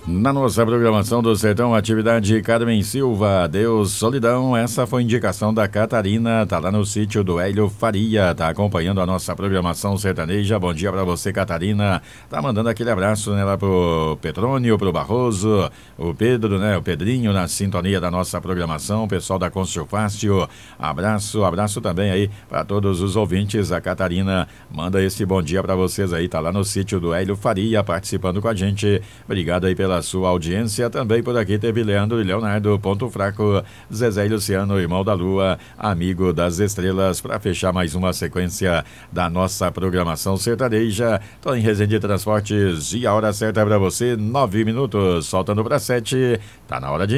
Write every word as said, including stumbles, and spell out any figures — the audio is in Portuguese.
Na nossa programação do Sertão, atividade Carmen Silva, Deus Solidão. Essa foi indicação da Catarina, tá lá no sítio do Hélio Faria, tá acompanhando a nossa programação sertaneja. Bom dia pra você, Catarina. Tá mandando aquele abraço, né, lá pro Petrônio, pro Barroso, o Pedro, né, o Pedrinho na sintonia da nossa programação, o pessoal da Constru Fácil. Abraço, abraço também aí pra todos os ouvintes. A Catarina manda esse bom dia pra vocês aí, tá lá no sítio do Hélio Faria, participando com a gente. Obrigado aí pela sua audiência. Também por aqui teve Leandro e Leonardo, ponto fraco, Zezé e Luciano, irmão da Lua, amigo das estrelas, para fechar mais uma sequência da nossa programação sertaneja. Tô em Resende Transportes e a hora certa é para você, nove minutos, soltando para sete, tá na hora de